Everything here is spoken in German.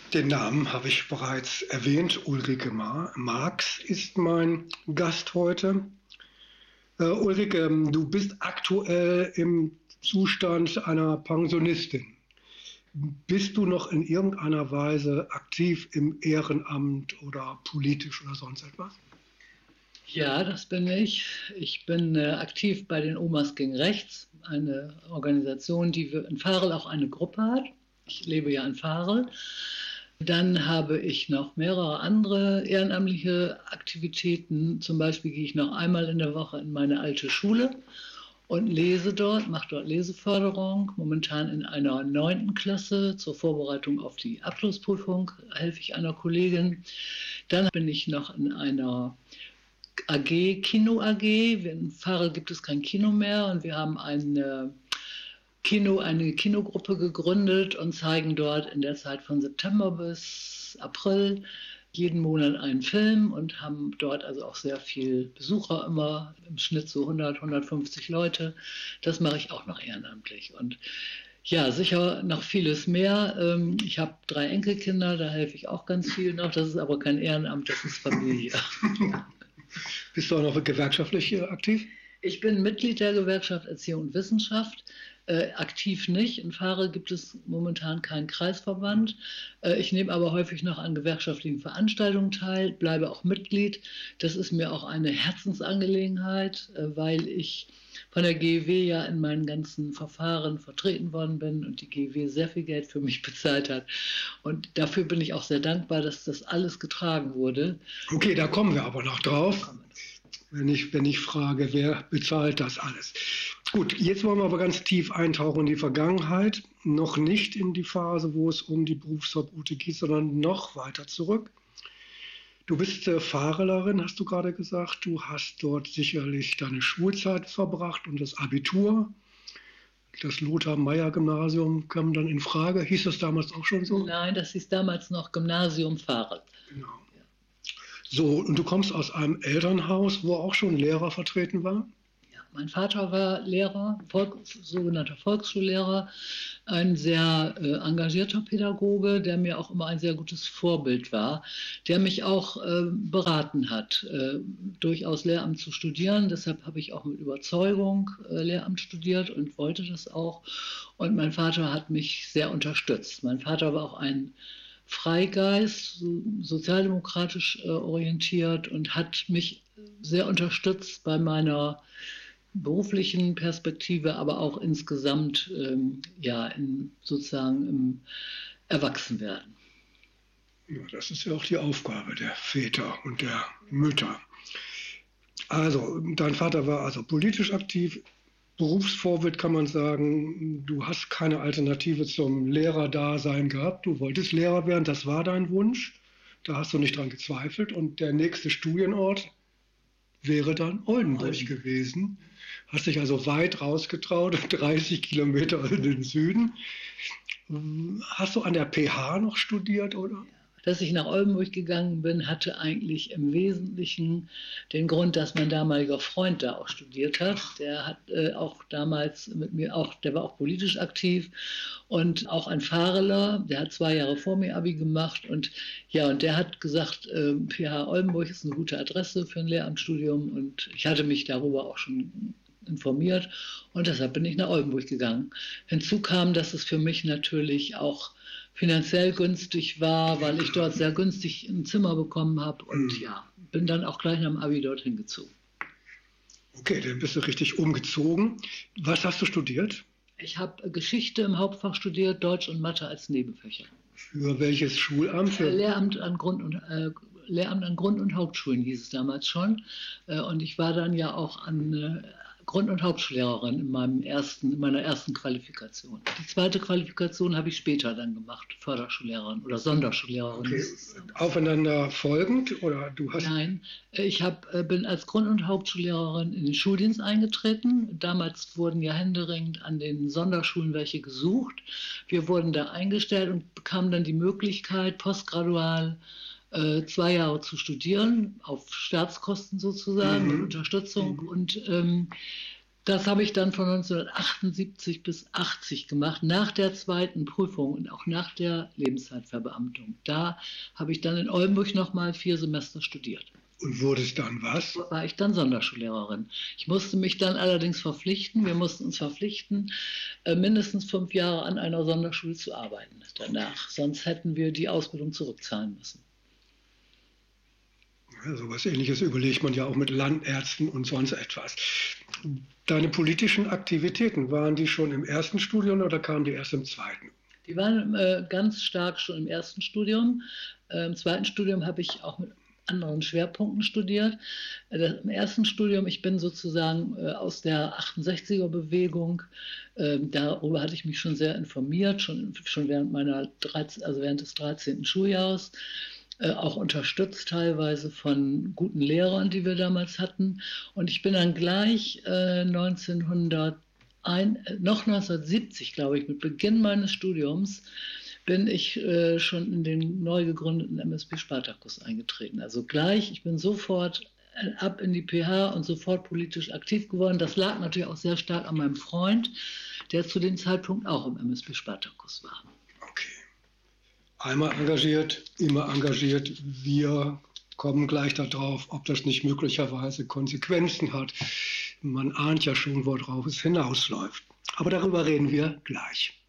Den Namen habe ich bereits erwähnt. Ulrike Marx ist mein Gast heute. Ulrike, du bist aktuell im Zustand einer Pensionistin. Bist du noch in irgendeiner Weise aktiv im Ehrenamt oder politisch oder sonst etwas? Ja, das bin ich. Ich bin aktiv bei den Omas gegen Rechts, eine Organisation, die in Varel auch eine Gruppe hat. Ich lebe ja in Varel. Dann habe ich noch mehrere andere ehrenamtliche Aktivitäten. Zum Beispiel gehe ich noch einmal in der Woche in meine alte Schule und lese dort, mache dort Leseförderung. Momentan in einer 9. Klasse zur Vorbereitung auf die Abschlussprüfung helfe ich einer Kollegin. Dann bin ich noch in einer AG, Kino AG. In Varel gibt es kein Kino mehr und wir haben eine Kinogruppe gegründet und zeigen dort in der Zeit von September bis April jeden Monat einen Film und haben dort also auch sehr viel Besucher immer, im Schnitt so 100, 150 Leute. Das mache ich auch noch ehrenamtlich. Und ja, sicher noch vieles mehr. Ich habe 3 Enkelkinder, da helfe ich auch ganz viel noch. Das ist aber kein Ehrenamt, das ist Familie. Bist du auch noch gewerkschaftlich aktiv? Ich bin Mitglied der Gewerkschaft Erziehung und Wissenschaft. Aktiv nicht. In Varel gibt es momentan keinen Kreisverband. Ich nehme aber häufig noch an gewerkschaftlichen Veranstaltungen teil, bleibe auch Mitglied. Das ist mir auch eine Herzensangelegenheit, weil ich von der GEW ja in meinen ganzen Verfahren vertreten worden bin und die GEW sehr viel Geld für mich bezahlt hat. Und dafür bin ich auch sehr dankbar, dass das alles getragen wurde. Okay, da kommen wir aber noch drauf. Wenn ich frage, wer bezahlt das alles? Gut, jetzt wollen wir aber ganz tief eintauchen in die Vergangenheit. Noch nicht in die Phase, wo es um die Berufsverbote geht, sondern noch weiter zurück. Du bist Varelerin, hast du gerade gesagt. Du hast dort sicherlich deine Schulzeit verbracht und das Abitur. Das Lothar-Meyer-Gymnasium kam dann in Frage. Hieß das damals auch schon so? Nein, das hieß damals noch Gymnasium Varel. Genau. So, und du kommst aus einem Elternhaus, wo auch schon Lehrer vertreten waren? Ja, mein Vater war Lehrer, sogenannter Volksschullehrer, ein sehr engagierter Pädagoge, der mir auch immer ein sehr gutes Vorbild war, der mich auch beraten hat, durchaus Lehramt zu studieren. Deshalb habe ich auch mit Überzeugung Lehramt studiert und wollte das auch. Und mein Vater hat mich sehr unterstützt. Mein Vater war auch ein Freigeist, sozialdemokratisch orientiert und hat mich sehr unterstützt bei meiner beruflichen Perspektive, aber auch insgesamt sozusagen im Erwachsenwerden. Ja, das ist ja auch die Aufgabe der Väter und der Mütter. Also, dein Vater war also politisch aktiv. Berufsvorbild kann man sagen, du hast keine Alternative zum Lehrerdasein gehabt. Du wolltest Lehrer werden, das war dein Wunsch. Da hast du nicht dran gezweifelt. Und der nächste Studienort wäre dann Oldenburg gewesen. Hast dich also weit rausgetraut, 30 Kilometer in den Süden. Hast du an der PH noch studiert, oder? Dass ich nach Oldenburg gegangen bin, hatte eigentlich im Wesentlichen den Grund, dass mein damaliger Freund da auch studiert hat. Der hat auch damals mit mir der war auch politisch aktiv und auch ein Vareler, der hat 2 Jahre vor mir Abi gemacht und ja, und der hat gesagt, PH Oldenburg ist eine gute Adresse für ein Lehramtsstudium und ich hatte mich darüber auch schon informiert und deshalb bin ich nach Oldenburg gegangen. Hinzu kam, dass es für mich natürlich auch finanziell günstig war, weil ich dort sehr günstig ein Zimmer bekommen habe und ja, bin dann auch gleich nach dem Abi dorthin gezogen. Okay, dann bist du richtig umgezogen. Was hast du studiert? Ich habe Geschichte im Hauptfach studiert, Deutsch und Mathe als Nebenfächer. Für welches Schulamt? Lehramt an Grund- und Hauptschulen hieß es damals schon. Und ich war dann ja auch an Grund- und Hauptschullehrerin in meiner ersten Qualifikation. Die zweite Qualifikation habe ich später dann gemacht, Förderschullehrerin oder Sonderschullehrerin. Okay. Aufeinander folgend oder du hast? Nein, ich bin als Grund- und Hauptschullehrerin in den Schuldienst eingetreten. Damals wurden ja händeringend an den Sonderschulen welche gesucht. Wir wurden da eingestellt und bekamen dann die Möglichkeit, postgradual 2 Jahre zu studieren, auf Staatskosten sozusagen, mit Unterstützung. Und Das habe ich dann von 1978 bis 80 gemacht, nach der zweiten Prüfung und auch nach der Lebenszeitverbeamtung. Da habe ich dann in Oldenburg nochmal 4 Semester studiert. Und wurde es dann was? Da war ich dann Sonderschullehrerin. Ich musste mich dann allerdings verpflichten, wir mussten uns verpflichten, mindestens 5 Jahre an einer Sonderschule zu arbeiten danach. Sonst hätten wir die Ausbildung zurückzahlen müssen. Ja, so was Ähnliches überlegt man ja auch mit Landärzten und sonst etwas. Deine politischen Aktivitäten, waren die schon im ersten Studium oder kamen die erst im zweiten? Die waren ganz stark schon im ersten Studium. Im zweiten Studium habe ich auch mit anderen Schwerpunkten studiert. Im ersten Studium, ich bin sozusagen aus der 68er-Bewegung, darüber hatte ich mich schon sehr informiert, schon während des 13. Schuljahres, auch unterstützt teilweise von guten Lehrern, die wir damals hatten. Und ich bin dann gleich noch 1970, glaube ich, mit Beginn meines Studiums, bin ich schon in den neu gegründeten MSB Spartacus eingetreten. Also gleich, ich bin sofort ab in die PH und sofort politisch aktiv geworden. Das lag natürlich auch sehr stark an meinem Freund, der zu dem Zeitpunkt auch im MSB Spartacus war. Okay. Einmal engagiert, immer engagiert. Wir kommen gleich darauf, ob das nicht möglicherweise Konsequenzen hat. Man ahnt ja schon, worauf es hinausläuft. Aber darüber reden wir gleich.